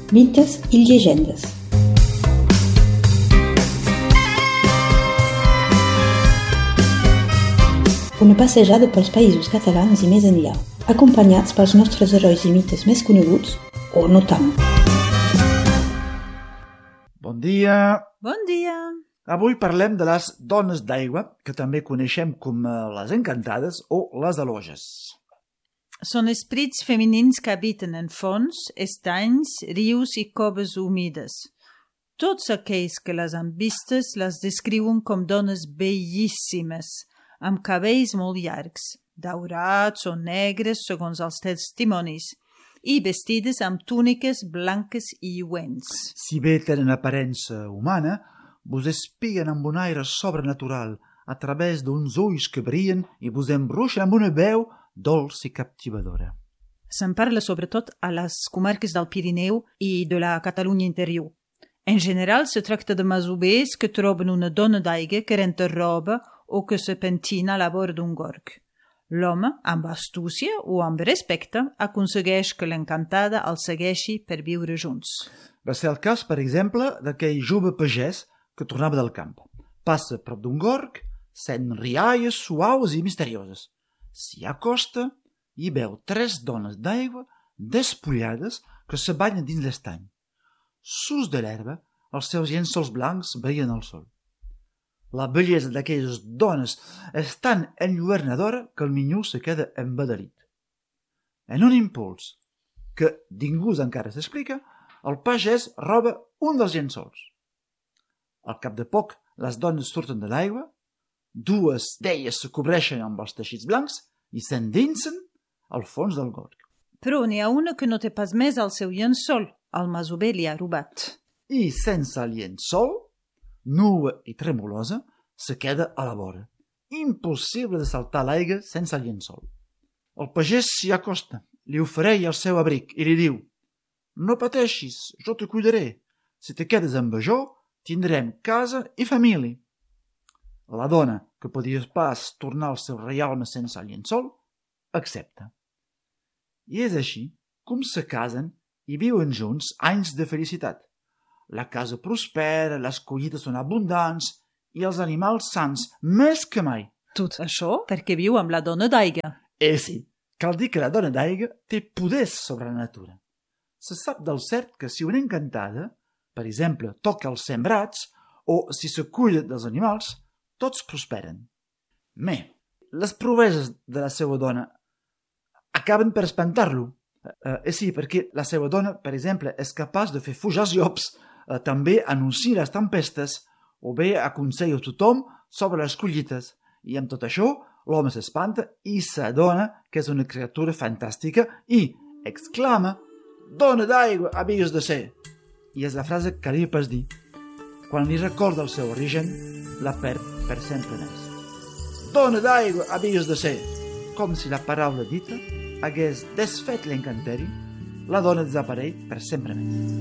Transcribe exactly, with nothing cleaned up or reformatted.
mites i llegendes. Una passejada pels països catalans i més enllà, acompanyats pels nostres herois i mites més coneguts, o no tant. Bon dia! Bon dia! Avui parlem de les dones d'aigua, que també coneixem com les encantades o les aloges. Són esperits femenins que habiten en fonts, estanys, rius i coves humides. Tots aquells que les han vistes les descriuen com dones bellíssimes, amb cabells molt llargs, daurats o negres segons els testimonis, i vestides amb túniques blanques i lluents. Si bé tenen aparença humana, vos espien amb un aire sobrenatural a través d'uns ulls que brillen i vos embruixen amb una veu dolç i captivadora. Se'n parla sobretot a les comarques del Pirineu i de la Catalunya interior. En general, se tracta de masovers que troben una dona d'aigua que renta roba o que se pentina a la vora d'un gorg. L'home, amb astúcia o amb respecte, aconsegueix que l'encantada el segueixi per viure junts. Va ser el cas, per exemple, d'aquell jove pagès que tornava del camp. Passa prop d'un gorg, sent rialles suaus i misterioses. S'hi acosta i veu tres dones d'aigua despullades que se banyen dins l'estany. Sus de l'herba, els seus llençols blancs brillen al sol. La bellesa d'aquelles dones és tan enlluernadora que el minyó se queda embadalit. En un impuls que ningú encara s'explica, el pagès roba un dels llençols. Al cap de poc, les dones surten de l'aigua, dues d'elles se cobreixen amb els teixits blancs i s'endinsen al fons del gorg. Però n'hi ha una que no té pas més al seu llençol. El masover li ha robat. I sense el llençol, nua i tremolosa, se queda a la vora. Impossible de saltar l'aigua sense el llençol. El pagès s'hi acosta, li ofereix el seu abric i li diu: «No pateixis, jo te cuidaré. Si te quedes amb jo, tindrem casa i família». La dona, que podia pas tornar al seu reialme sense el llençol, accepta. I és així com se casen i viuen junts anys de felicitat. La casa prospera, les collites són abundants i els animals sans més que mai. Tot això perquè viu amb la dona d'aigua. Eh sí, cal dir que la dona d'aigua té poders sobre la natura. Se sap del cert que si una encantada, per exemple, toca els sembrats o si se cuida dels animals, tots prosperen. Bé, les proveses de la seva dona acaben per espantar-lo. Eh, eh, sí, perquè la seva dona, per exemple, és capaç de fer fugir els llops, eh, també anuncia les tempestes o bé aconsella a tothom sobre les collites. I amb tot això, l'home s'espanta i s'adona que és una criatura fantàstica i exclama: «Dona d'aigua, amigues de ser!» I és la frase que li pas dir. Quan li recorda el seu origen, la perd per sempre més. «Dona d'aigua, amigues de ser!» Com si la paraula dita hagués desfet l'encanteri, la dona desapareix per sempre més.